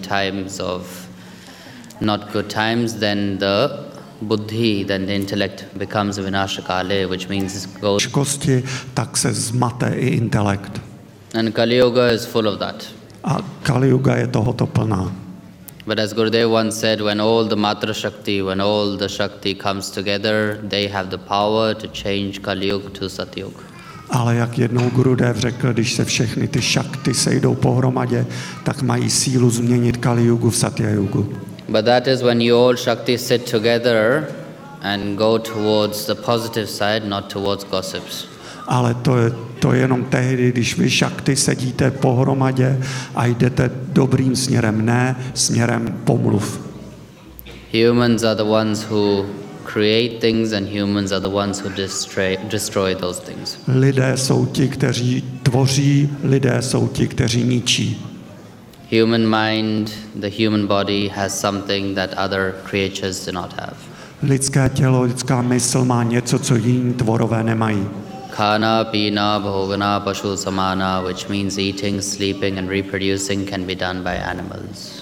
times of not good times, then the buddhi, then the intellect becomes vinashakale, which means goes. Kosti, tak se zmate i intelekt. And Kali Yuga is full of that. A Kali Yuga je tohoto plná. But as Gurudev once said, when all the Matra Shakti, when all the Shakti comes together, they have the power to change Kali Yuga to Satyug. Ale jak jednou Gurudev řekl, když se všechny ty šakty sejdou pohromadě, tak mají sílu změnit Kali Yugu v Satya Yugu. But that is when you all Shakti sit together and go towards the positive side, not towards gossips. Ale to je jenom tehdy, když vy šakty sedíte pohromadě a jdete dobrým směrem, ne směrem pomluv. Humans are the ones who create things and humans are the ones who destroy those things. Lidé jsou ti, kteří tvoří, lidé jsou ti, kteří ničí. Human mind, the human body has something that other creatures do not have. Lidské tělo, lidská mysl má něco, co jiní tvorové nemají. Khana, pina, bhogana, pashu samana, which means eating, sleeping and reproducing can be done by animals.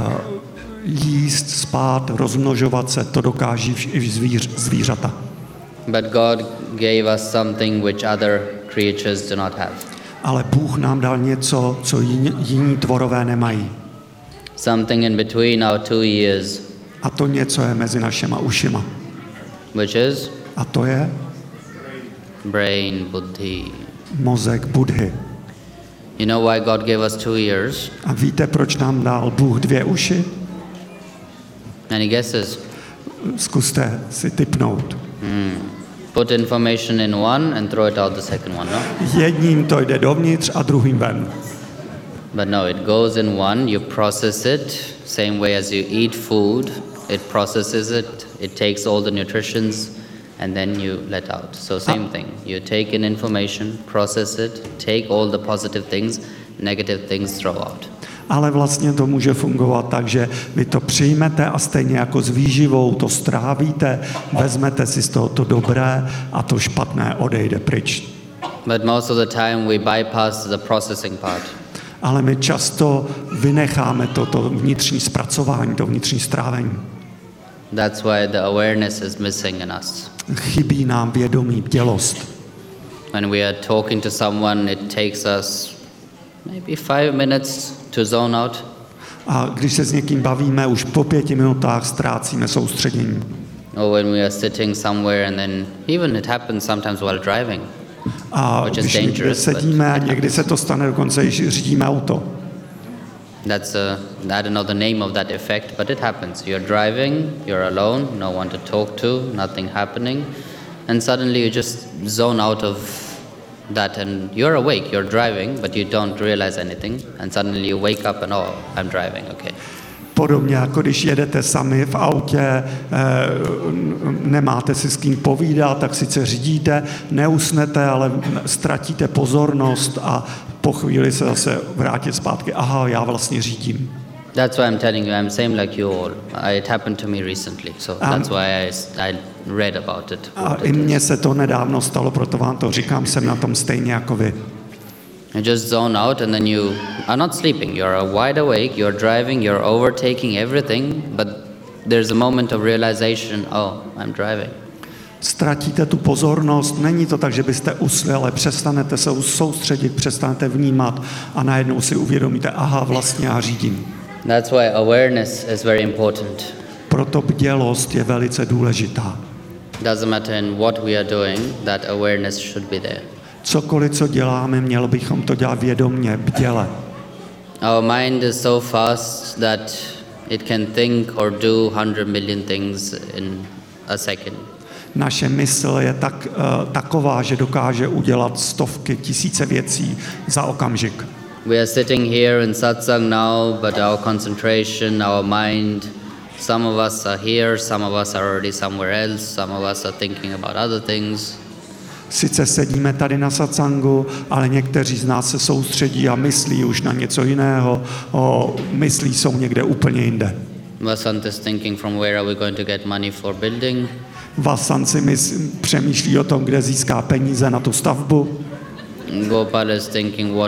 Jíst, spát, rozmnožovat se, to dokáží i zvířata. But God gave us something which other creatures do not have. Ale Bůh nám dal něco, co jiní tvorové nemají. Something in between our two ears. A to něco je mezi našima ušima. Which is? A to je? Brain, buddhi. Mozek Budhy. You know why God gave us two ears? A víte, proč nám dal Bůh 2 uši? Any guesses? Zkuste si tipnout. Put information in one and throw it out the second one, no? Jedním to jde dovnitř a druhým ven. But no, it goes in one, you process it, same way as you eat food, it processes it, it takes all the nutritions, and then you let out. So same thing, you take in information, process it, take all the positive things, negative things throw out. Ale vlastně to může fungovat tak, že vy to přijmete a stejně jako s výživou to strávíte, vezmete si z toho to dobré a to špatné odejde pryč. But most of the time we bypass the processing part. Ale my často vynecháme to vnitřní zpracování, to vnitřní strávení. That's why the awareness is missing in us. Chybí nám vědomí, bdělost. When we are talking to someone, it takes us maybe 5 minutes to zone out. A když se s někým bavíme, už po 5 minutách ztrácíme soustředění. Or when we are sitting somewhere and then even it happens sometimes while driving. A když někde sedíme a někdy se to stane dokonce, když řídíme auto. That's I don't know the name of that effect, but it happens. You're driving, you're alone, no one to talk to, nothing happening, and suddenly you just zone out of that and you're awake, you're driving, but you don't realize anything, and suddenly you wake up and oh, I'm driving, okay. Podobně jako když jedete sami v autě, nemáte si s kým povídat, tak sice řídíte, neusnete, ale ztratíte pozornost a po chvíli se zase vrátit zpátky. Aha, já vlastně řídím. That's why I'm telling you, I'm same like you all. It happened to me recently, so that's why I read about it. A i mně se to nedávno stalo, proto vám to říkám, jsem na tom stejně jako vy. You just zone out and then you are not sleeping. You're wide awake, you're driving, you're overtaking everything, but there's a moment of realization, oh, I'm driving. Ztratíte tu pozornost, není to tak, že byste usli, ale přestanete se soustředit, přestanete vnímat a najednou si uvědomíte, aha, vlastně já řídím. That's why awareness is very important. Proto bdělost je velice důležitá. Doesn't matter in what we are doing, that awareness should be there. Cokoliv, co děláme, měli bychom to dělat vědomě, bděle. Our mind is so fast that it can think or do 100 million things in a second. Naše mysl je taková, že dokáže udělat stovky, tisíce věcí za okamžik. We are sitting here in satsang now, but our concentration, our mind, some of us are here, some of us are already somewhere else, some of us are thinking about other things. Sice sedíme tady na satsangu, ale někteří z nás se soustředí a myslí už na něco jiného, myslí jsou někde úplně jinde. Vasant is thinking from where are we going to get money for building. Vasant si přemýšlí o tom, kde získá peníze na tu stavbu. Gopal is thinking what